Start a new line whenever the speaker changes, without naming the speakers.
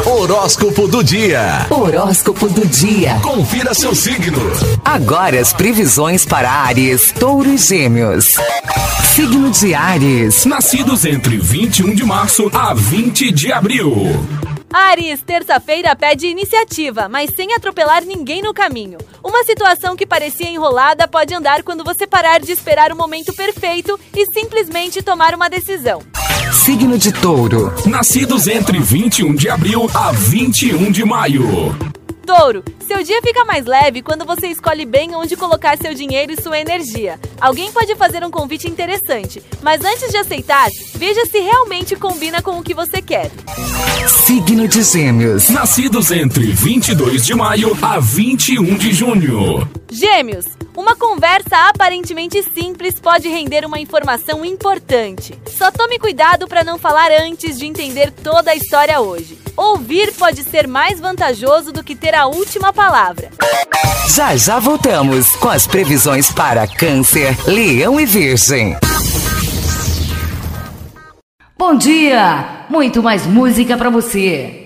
Horóscopo do dia.
Horóscopo do dia.
Confira seu signo.
Agora as previsões para Áries, Touro e Gêmeos. Signo de Áries.
Nascidos entre 21 de março a 20 de abril.
Áries, terça-feira pede iniciativa, mas sem atropelar ninguém no caminho. Uma situação que parecia enrolada pode andar quando você parar de esperar o momento perfeito e simplesmente tomar uma decisão.
Signo de Touro.
Nascidos entre 21 de abril a 21 de maio.
Touro, seu dia fica mais leve quando você escolhe bem onde colocar seu dinheiro e sua energia. Alguém pode fazer um convite interessante, mas antes de aceitar, veja se realmente combina com o que você quer.
Signo de Gêmeos.
Nascidos entre 22 de maio a 21 de junho.
Gêmeos, uma conversa aparentemente simples pode render uma informação importante. Só tome cuidado para não falar antes de entender toda a história hoje. Ouvir pode ser mais vantajoso do que ter a última palavra.
Já voltamos com as previsões para Câncer, Leão e Virgem.
Bom dia! Muito mais música para você.